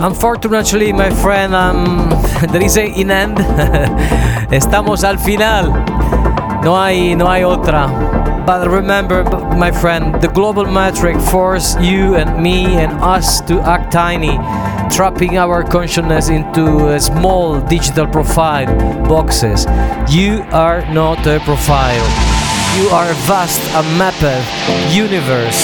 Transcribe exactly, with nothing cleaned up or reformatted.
Unfortunately, my friend, um, there is a in end. Estamos al final. No hay, no hay otra. But remember, my friend, the global metric forces you and me and us to act tiny, trapping our consciousness into a small digital profile boxes. You are not a profile. You are a vast, unmapped universe